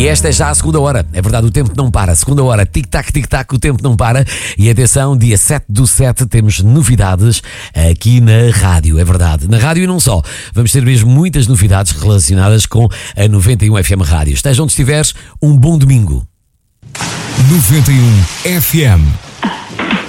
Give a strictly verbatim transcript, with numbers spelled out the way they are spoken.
E esta é já a segunda hora. É verdade, o tempo não para. Segunda hora, tic-tac, tic-tac, o tempo não para. E atenção, dia sete do sete temos novidades aqui na rádio. É verdade, na rádio e não só. Vamos ter mesmo muitas novidades relacionadas com a noventa e um F M Rádio. Esteja onde estiveres, um bom domingo. noventa e um F M.